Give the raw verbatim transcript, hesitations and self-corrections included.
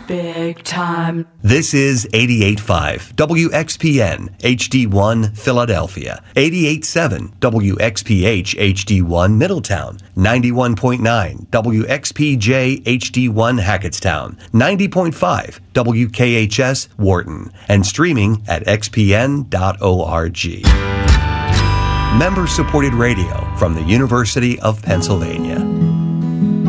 Big time. This is eighty-eight point five W X P N H D one Philadelphia, eighty-eight point seven W X P H H D one Middletown, ninety-one point nine W X P J H D one Hackettstown, ninety point five W K H S Wharton, and streaming at x p n dot org. Member-supported radio from the University of Pennsylvania.